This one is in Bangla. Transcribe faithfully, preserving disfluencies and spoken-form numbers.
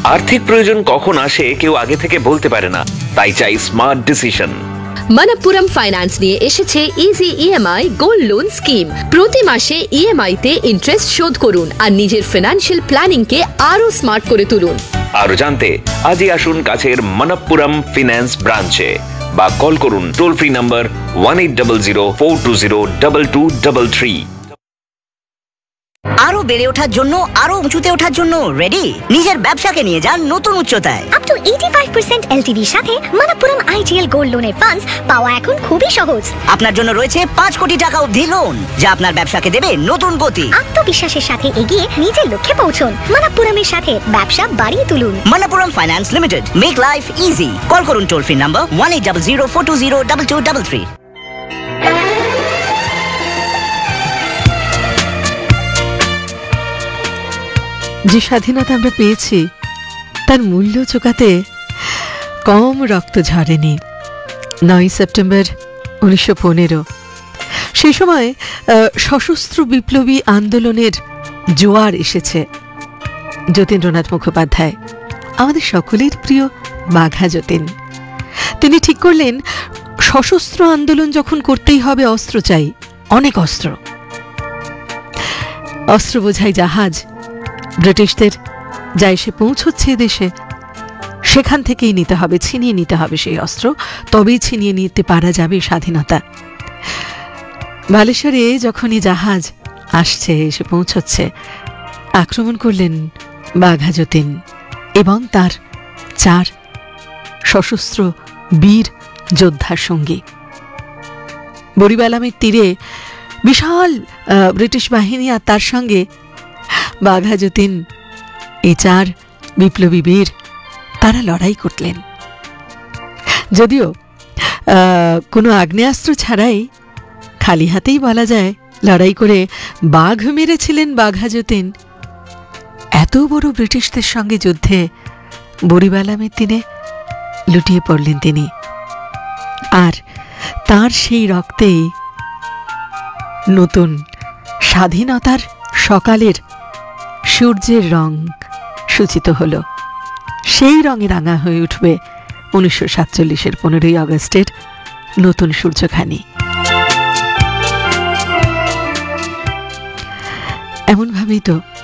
আর্থিক প্রয়োজন কখন আসে কেউ আগে থেকে বলতে পারে না, তাই চাই স্মার্ট ডিসিশন। মানাপ্পুরম ফাইন্যান্স নিয়ে এসেছে easy EMI gold loan scheme. প্রতি মাসে ইএমআই তে ইন্টারেস্ট শোধ করুন আর নিজের ফিনান্সিয়াল প্ল্যানিং কে আরো স্মার্ট করে তুলুন। আরো জানতে আজই আসুন কাছের মানাপ্পুরম ফিন্যান্স ব্রাঞ্চে বা কল করুন toll free number one eight double zero four two zero double two double three. আরো বেড়ে ওঠার জন্য, আরো উঁচুতে ওঠার জন্য রেডি? নিজের ব্যবসাকে নিয়ে যান নতুন উচ্চতায়। আপ টু পঁচাশি পার্সেন্ট এলটিভির সাথে মানাপ্পুরম আইজিএল গোল্ড লোনের ফান্ডস পাওয়া এখন খুবই সহজ। আপনার জন্য রয়েছে পাঁচ কোটি টাকা অবধি লোন, যা আপনার ব্যবসাকে দেবে নতুন গতি। আত্মবিশ্বাসের সাথে এগিয়ে নিজের লক্ষ্যে পৌঁছুন। মানাপ্পুরমের সাথে ব্যবসা বাড়িয়ে তুলুন। Manappuram finance limited, make life easy. Call করুন toll free number one eight double zero four two zero double two double three. যে স্বাধীনতা আমরা পেয়েছি তার মূল্য চোকাতে কম রক্ত ঝরেনি। নয় সেপ্টেম্বর উনিশশো পনেরো সেই সময় সশস্ত্র বিপ্লবী আন্দোলনের জোয়ার এসেছে। যতীন্দ্রনাথ মুখোপাধ্যায়, আমাদের সকলের প্রিয় বাঘা যতীন, তিনি ঠিক করলেন সশস্ত্র আন্দোলন যখন করতেই হবে অস্ত্র চাই, অনেক অস্ত্র। অস্ত্র বোঝাই জাহাজ ব্রিটিশদের যা এসে পৌঁছচ্ছে দেশে, সেখান থেকেই নিতে হবে, ছিনিয়ে নিতে হবে সেই অস্ত্র, তবেই ছিনিয়ে নিতে পারা যাবে স্বাধীনতা। বালেশ্বরে যখনই জাহাজ আসছে, এসে পৌঁছচ্ছে, আক্রমণ করলেন বাঘা যতীন এবং তার চার সশস্ত্র বীর যোদ্ধার সঙ্গী। বরিবালামের তীরে বিশাল ব্রিটিশ বাহিনী আর তার সঙ্গে বাঘা যতীন, এই চার বিপ্লবী বীর, তারা লড়াই করলেন। যদিও কোনো আগ্নেয়াস্ত্র ছাড়াই, খালি হাতেই বলা যায় লড়াই করে বাঘ মেরেছিলেন বাঘা যতীন। এত বড় ব্রিটিশদের সঙ্গে যুদ্ধে বরিবালামের দিনে লুটিয়ে পড়লেন তিনি, আর তার সেই রক্তেই নতুন স্বাধীনতার সকালের সূর্যের রং সূচিত হল। সেই রঙে রাঙা হয়ে উঠবে উনিশশো সাতচল্লিশের পনেরোই আগস্টের নতুন সূর্যখানি। এমনভাবেই তো